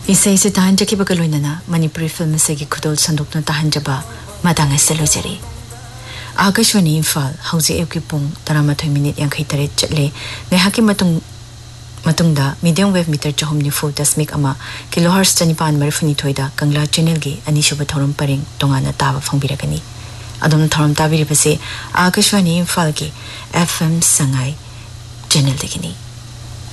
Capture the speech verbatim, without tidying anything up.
इसे इसे ताहन जकी बकलोइना मणिपुरी फिल्म से की खुदोल संदुकना ताहन जबा मदांग से लोजरी आकाशवाणी इम्फाल हौजे एवकी पुंग तरामाथोई मिनिट यांखै तरेट चले नेहाकी मतुंग मतुंगदा मीडियम वेव मीटर चहुम निफु दशमिक अमा किलोहर्ट्ज चनिपान मरफुनी थोइदा कंगला चैनल गी अनिशुब थौरम परिंग तोंगाना ताबा फंगबिरगनी अदोम थौरम ताबिरिबसे आकाशवाणी इम्फाल की एफएम संगाई चैनल देखनी।